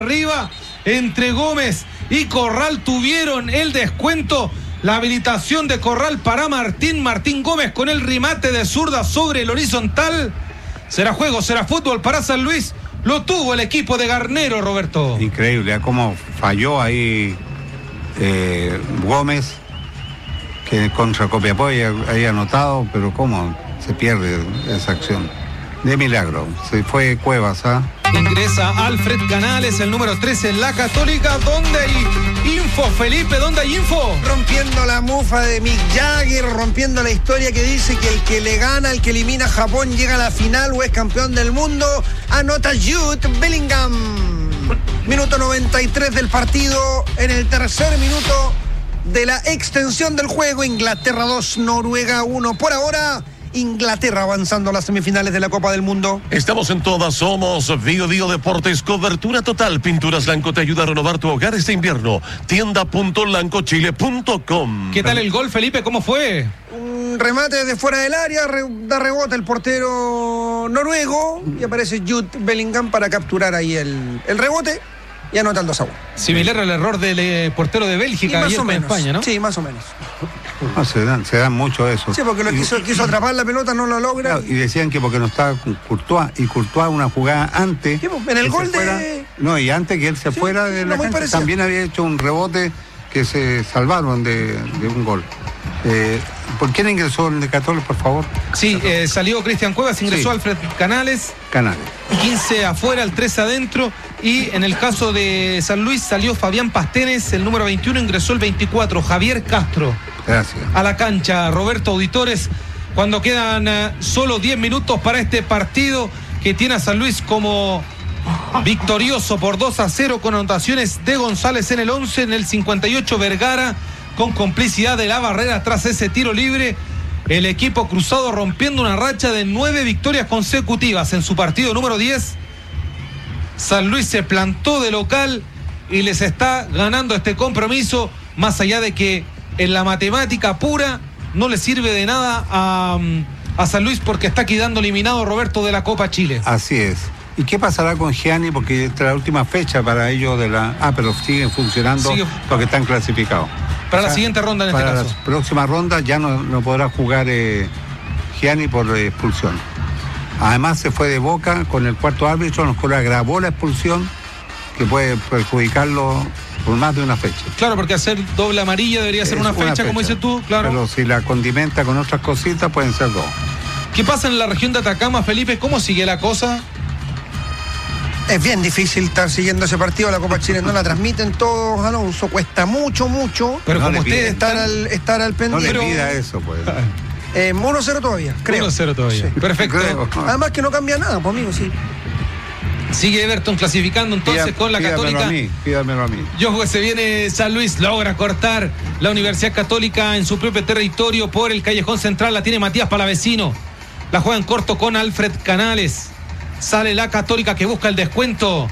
arriba entre Gómez y Corral tuvieron el descuento. La habilitación de Corral para Martín Gómez con el remate de zurda sobre el horizontal. Será juego, será fútbol para San Luis. Lo tuvo el equipo de Garnero, Roberto. Increíble, cómo falló ahí Gómez, que contra Copiapó había anotado, pero cómo se pierde esa acción. De milagro, se fue Cuevas, ¿ah? Ingresa Alfred Canales, el número 13 en la Católica. ¿Dónde hay info, Felipe? ¿Dónde hay info? Rompiendo la mufa de Mick Jagger, rompiendo la historia que dice que el que le gana, el que elimina a Japón, llega a la final o es campeón del mundo. Anota Jude Bellingham. Minuto 93 del partido, en el tercer minuto de la extensión del juego. Inglaterra 2, Noruega 1. Por ahora, Inglaterra avanzando a las semifinales de la Copa del Mundo. Estamos en todas, somos Bio Deportes, cobertura total. Pinturas Blanco te ayuda a renovar tu hogar este invierno. Tienda.lancochile.com. ¿Qué tal el gol, Felipe? ¿Cómo fue? Un remate de fuera del área, da rebote el portero noruego y aparece Jude Bellingham para capturar ahí el rebote y anota el 2-1. Similar al error del portero de Bélgica ayer en España, ¿no? Sí, más o menos. No, se dan mucho eso. Sí, porque quiso atrapar la pelota, no lo logra. Claro, y decían que porque no estaba con Courtois, y Courtois una jugada antes. Sí, en el gol fuera, no, y antes que él se fuera de la cancha, también había hecho un rebote que se salvaron de un gol. ¿Por quién ingresó el de Católica, por favor? Sí, salió Cristian Cuevas, ingresó Alfred Canales. 15 afuera, el 3 adentro. Y en el caso de San Luis salió Fabián Pastenes, el número 21, ingresó el 24, Javier Castro. Gracias. A la cancha, Roberto Auditores, cuando quedan solo 10 minutos para este partido que tiene a San Luis como victorioso por 2-0 con anotaciones de González en el 11, en el 58 Vergara con complicidad de la barrera tras ese tiro libre. El equipo cruzado rompiendo una racha de 9 victorias consecutivas en su partido número 10. San Luis se plantó de local y les está ganando este compromiso, más allá de que en la matemática pura no le sirve de nada a San Luis porque está quedando eliminado, Roberto, de la Copa Chile. Así es. ¿Y qué pasará con Gianni? Porque esta es la última fecha para ellos de la... pero siguen funcionando porque están clasificados. Para la siguiente ronda en este caso. Para la próxima ronda ya no podrá jugar Gianni por expulsión. Además se fue de Boca con el cuarto árbitro, nos agravó la expulsión que puede perjudicarlo por más de una fecha. Claro, porque hacer doble amarilla debería ser una fecha, como dices tú, claro. Pero si la condimenta con otras cositas, pueden ser dos. ¿Qué pasa en la región de Atacama, Felipe? ¿Cómo sigue la cosa? Es bien difícil estar siguiendo ese partido. La Copa Chile no la transmiten todos, Alonso. Cuesta mucho. Pero no como ustedes estar al pendiente. No le pida eso, pues. 1-0 todavía, creo. 1-0 todavía. Sí. Perfecto. Creo. Además que no cambia nada, pues amigo, sí. Sigue Everton clasificando entonces con la Católica. Pídamelo a mí. Yo, se viene San Luis, logra cortar la Universidad Católica en su propio territorio por el callejón central. La tiene Matías Palavecino. La juega en corto con Alfred Canales. Sale la Católica que busca el descuento.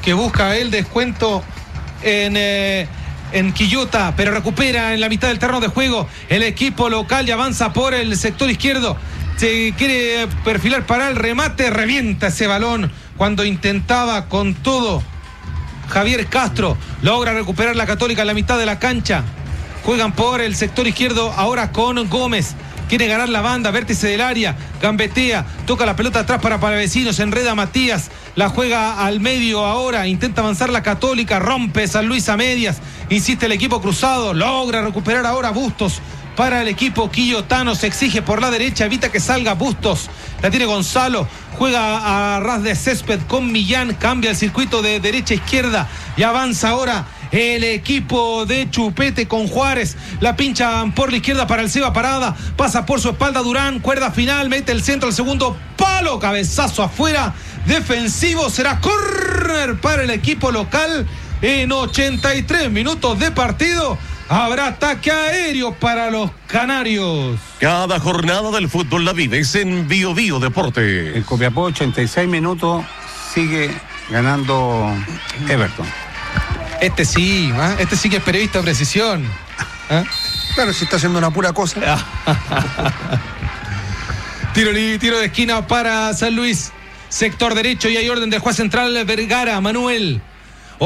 En Quillota, pero recupera en la mitad del terreno de juego el equipo local y avanza por el sector izquierdo. Se quiere perfilar para el remate, revienta ese balón cuando intentaba con todo Javier Castro. Logra recuperar la Católica en la mitad de la cancha. Juegan por el sector izquierdo ahora con Gómez. Quiere ganar la banda, vértice del área, gambetea, toca la pelota atrás para Palavecino, se enreda Matías, la juega al medio ahora, intenta avanzar la Católica, rompe San Luis a medias, insiste el equipo cruzado, logra recuperar ahora Bustos para el equipo quillotano, se exige por la derecha, evita que salga Bustos, la tiene Gonzalo, juega a ras de césped con Millán, cambia el circuito de derecha a izquierda y avanza ahora el equipo de Chupete con Juárez, la pinchan por la izquierda para el Seba Parada, pasa por su espalda Durán, cuerda final, mete el centro al segundo palo, cabezazo afuera, defensivo, será córner para el equipo local. En 83 minutos de partido habrá ataque aéreo para los canarios. Cada jornada del fútbol la vives en Bio Deporte. En Copiapó, 86 minutos, sigue ganando Everton. Este sí que es periodista de precisión. Claro, si está haciendo una pura cosa. Tiro de esquina para San Luis. Sector derecho y hay orden del juez central Vergara, Manuel.